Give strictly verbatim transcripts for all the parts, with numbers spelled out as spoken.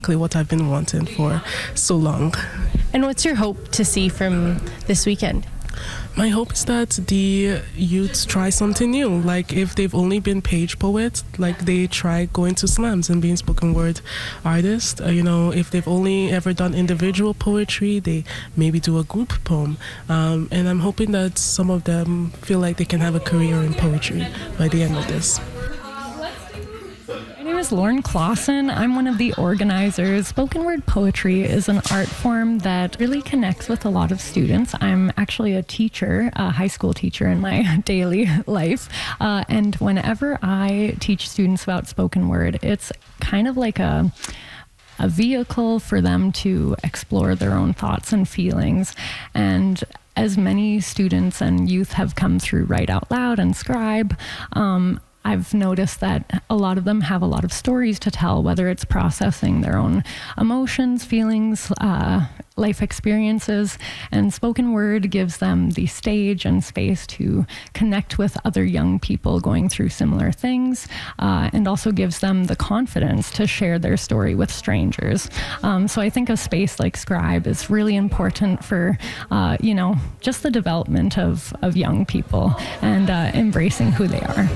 what I've been wanting for so long. And what's your hope to see from this weekend? My hope is that the youths try something new. Like if they've only been page poets, like they try going to slams and being spoken word artists. Uh, you know, if they've only ever done individual poetry, they maybe do a group poem. Um, and I'm hoping that some of them feel like they can have a career in poetry by the end of this. My name is Lauren Clausen. I'm one of the organizers. Spoken word poetry is an art form that really connects with a lot of students. I'm actually a teacher, a high school teacher in my daily life. Uh, and whenever I teach students about spoken word, it's kind of like a a vehicle for them to explore their own thoughts and feelings. And as many students and youth have come through Write Out Loud and Scribe, um, I've noticed that a lot of them have a lot of stories to tell, whether it's processing their own emotions, feelings, uh, life experiences, and spoken word gives them the stage and space to connect with other young people going through similar things, uh, and also gives them the confidence to share their story with strangers. Um, so I think a space like Scribe is really important for, uh, you know, just the development of, of young people and uh, embracing who they are.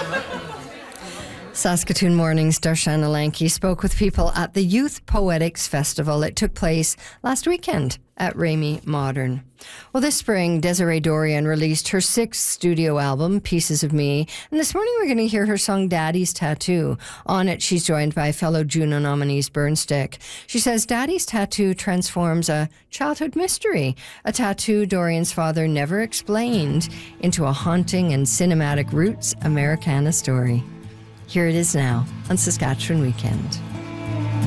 Saskatoon Morning's Darshana Lanky spoke with people at the Youth Poetics Festival. It took place last weekend at Ramey Modern. Well, this spring, Desiree Dorian released her sixth studio album, Pieces of Me, and this morning we're going to hear her song Daddy's Tattoo. On it, she's joined by fellow Juno nominees Burnstick. She says Daddy's Tattoo transforms a childhood mystery, a tattoo Dorian's father never explained, into a haunting and cinematic roots Americana story. Here it is now on Saskatchewan Weekend.